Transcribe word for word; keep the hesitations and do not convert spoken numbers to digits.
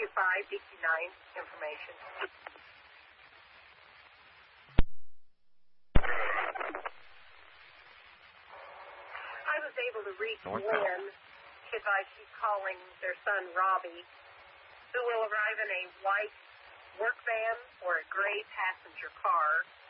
two five, D Q nine, information. I was able to reach North Lynn. She advised she's calling their son, Robbie, who will arrive in a white work van or a gray passenger car.